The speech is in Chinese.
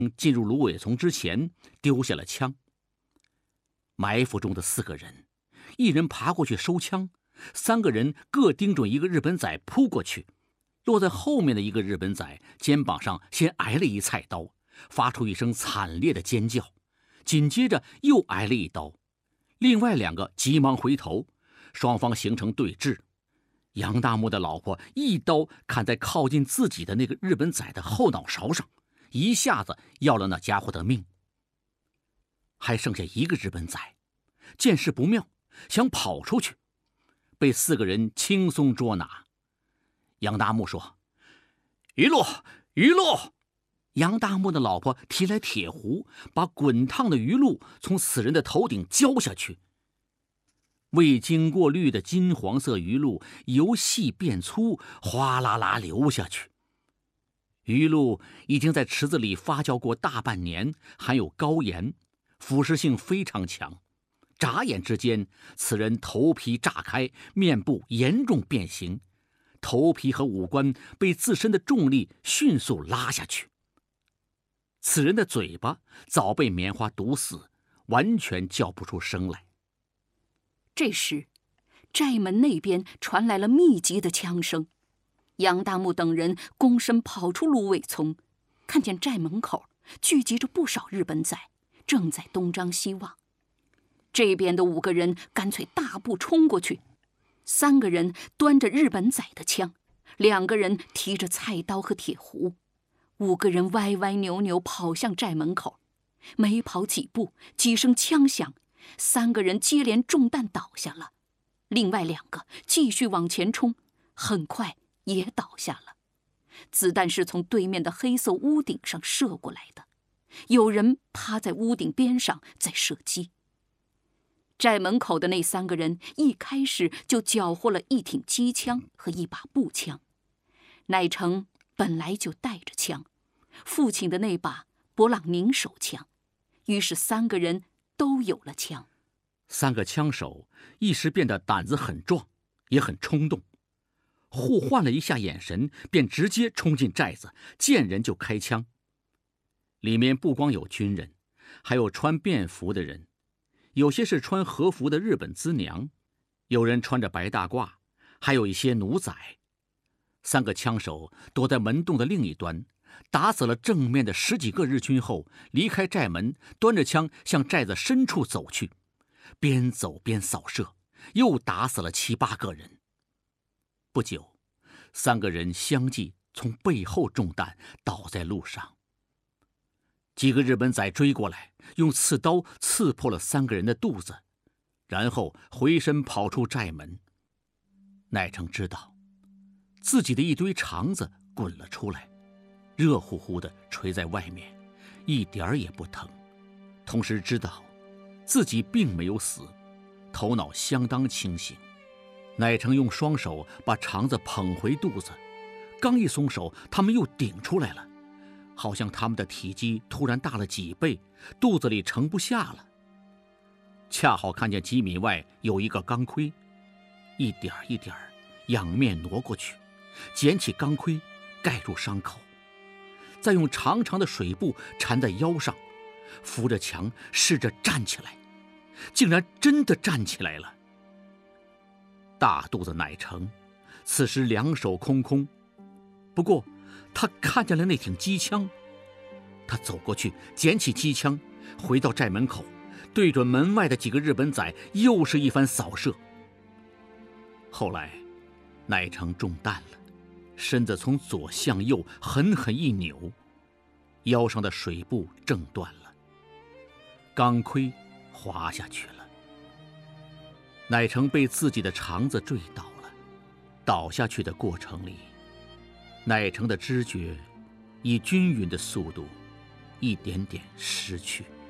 进入芦苇丛之前丢下了枪。埋伏中的4个人，一人爬过去收枪，3个人各盯准一个日本仔扑过去。落在后面的一个日本仔肩膀上先挨了一菜刀，发出一声惨烈的尖叫，紧接着又挨了一刀。另外2个急忙回头，双方形成对峙。杨大木的老婆一刀砍在靠近自己的那个日本仔的后脑勺上，一下子要了那家伙的命。还剩下一个日本仔，见势不妙，想跑出去，被4个人轻松捉拿。杨大木说：“鱼露，鱼露！”杨大木的老婆提来铁壶，把滚烫的鱼露从死人的头顶浇下去。未经过滤的金黄色鱼露由细变粗，哗啦啦流下去。鱼露已经在池子里发酵过大半年，含有高盐，腐蚀性非常强。眨眼之间，此人头皮炸开，面部严重变形，头皮和五官被自身的重力迅速拉下去。此人的嘴巴早被棉花堵死，完全叫不出声来。 这时，寨门那边传来了密集的枪声。杨大木等人躬身跑出芦苇丛，看见寨门口聚集着不少日本仔，正在东张西望。这边的5个人干脆大步冲过去，3个人端着日本仔的枪，2个人提着菜刀和铁壶，5个人歪歪扭扭跑向寨门口。没跑几步，几声枪响，3个人接连中弹倒下了，另外2个继续往前冲，很快也倒下了。子弹是从对面的黑色屋顶上射过来的，有人趴在屋顶边上在射击。寨门口的那3个人一开始就缴获了一挺机枪和一把步枪。乃成本来就带着枪，父亲的那把勃朗宁手枪，于是3个人都有了枪。 3个枪手一时变得胆子很壮，也很冲动，互换了一下眼神，便直接冲进寨子，见人就开枪。里面不光有军人，还有穿便服的人，有些是穿和服的日本资娘，有人穿着白大褂，还有一些奴仔。3个枪手躲在门洞的另一端，打死了正面的10几个日军后，离开寨门，端着枪向寨子深处走去，边走边扫射，又打死了7、8个人。不久，3个人相继从背后中弹，倒在路上。几个日本仔追过来，用刺刀刺破了3个人的肚子，然后回身跑出寨门。乃成知道自己的一堆肠子滚了出来，热乎乎的垂在外面，一点儿也不疼。同时知道自己并没有死，头脑相当清醒。乃成用双手把肠子捧回肚子，刚一松手，他们又顶出来了，好像他们的体积突然大了几倍，肚子里盛不下了。恰好看见几米外有一个钢盔，一点一点仰面挪过去，捡起钢盔盖住伤口，再用长长的水布缠在腰上，扶着墙试着站起来，竟然真的站起来了。大肚子乃成此时2手空空，不过他看见了那挺机枪，他走过去捡起机枪，回到寨门口，对准门外的几个日本仔又是一番扫射。后来乃成中弹了，身子从左向右狠狠一扭，腰上的水布挣断了，钢盔滑下去了。乃成被自己的肠子坠倒了，倒下去的过程里，乃成的知觉以均匀的速度一点点失去。